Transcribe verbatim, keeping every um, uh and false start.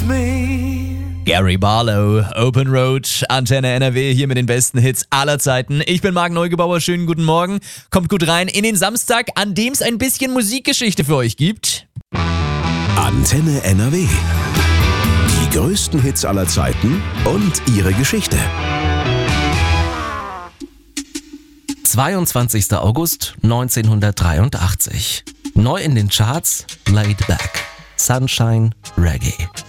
me. Gary Barlow, Open Road, Antenne N R W, hier mit den besten Hits aller Zeiten. Ich bin Marc Neugebauer, schönen guten Morgen. Kommt gut rein in den Samstag, an dem es ein bisschen Musikgeschichte für euch gibt. Antenne N R W. Die größten Hits aller Zeiten und ihre Geschichte. zweiundzwanzigster August neunzehnhundertdreiundachtzig. Neu in den Charts, Laid Back, Sunshine Reggae.